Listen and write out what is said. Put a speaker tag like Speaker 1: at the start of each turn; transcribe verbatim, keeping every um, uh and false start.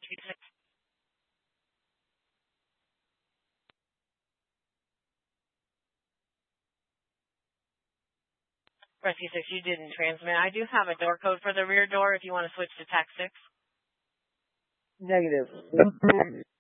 Speaker 1: Rescue six. Rescue six, you didn't transmit. I do have a door code for the rear door if you want to switch to tac six.
Speaker 2: Negative.